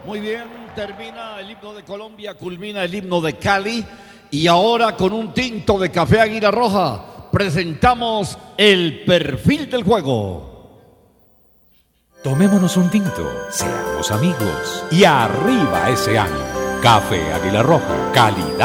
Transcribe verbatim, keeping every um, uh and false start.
Muy bien, termina el himno de Colombia, culmina el himno de Cali y ahora con un tinto de café Águila Roja presentamos el perfil del juego. Tomémonos un tinto, seamos amigos y arriba ese ánimo. Café Águila Roja, calidad.